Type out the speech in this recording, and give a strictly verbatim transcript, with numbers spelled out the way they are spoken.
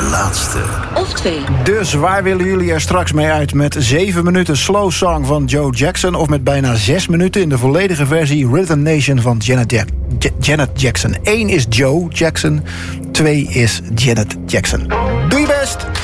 de laatste. Of twee. Dus waar willen jullie er straks mee uit? Met zeven minuten Slow Song van Joe Jackson... of met bijna zes minuten in de volledige versie Rhythm Nation van Janet, ja- J- Janet Jackson. Eén is Joe Jackson, twee is Janet Jackson. Doe je best!